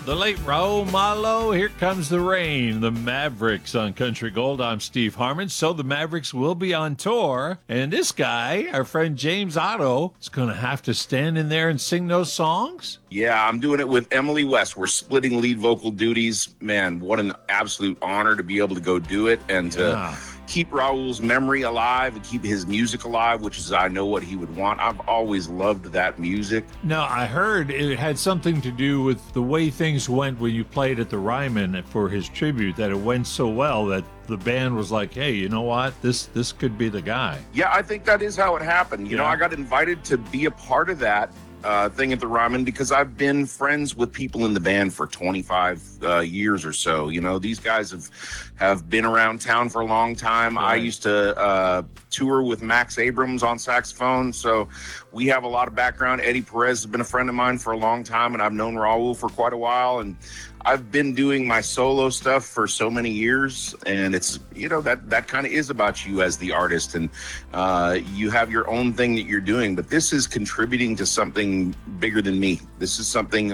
The late Raul Malo, Here Comes the Rain, the Mavericks on Country Gold. I'm Steve Harmon. So the Mavericks will be on tour, and this guy, our friend James Otto, is going to have to stand in there and sing those songs? Yeah, I'm doing it with Emily West. We're splitting lead vocal duties. Man, what an absolute honor to be able to go do it and to keep Raul's memory alive and keep his music alive, which is, I know, what he would want. I've always loved that music. Now, I heard it had something to do with the way things went when you played at the Ryman for his tribute, that it went so well that the band was like, hey, you know what? This could be the guy. Yeah, I think that is how it happened. You know, I got invited to be a part of that thing at the Ryman because I've been friends with people in the band for 25 years or so. You know, these guys have been around town for a long time. Right. I used to tour with Max Abrams on saxophone, so we have a lot of background. Eddie Perez has been a friend of mine for a long time, and I've known Raul for quite a while, and I've been doing my solo stuff for so many years, and it's, you know, that kind of is about you as the artist, and you have your own thing that you're doing, but this is contributing to something bigger than me. This is something